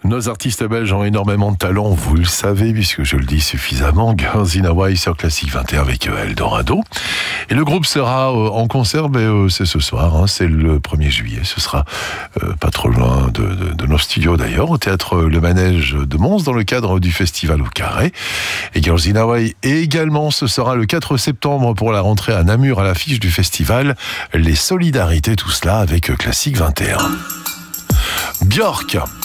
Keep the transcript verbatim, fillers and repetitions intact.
Nos artistes belges ont énormément de talent, vous le savez, puisque je le dis suffisamment. Girls in Hawaii sur Classique vingt et un avec Eldorado. Et le groupe sera en concert, ben, c'est ce soir, hein, c'est le premier juillet. Ce sera euh, pas trop loin de, de, de nos studios d'ailleurs, au théâtre Le Manège de Mons, dans le cadre du festival au Carré. Et Girls in Hawaii également, ce sera le quatre septembre pour la rentrée à Namur, à l'affiche du festival. Les solidarités, tout cela avec Classique vingt et un. Björk.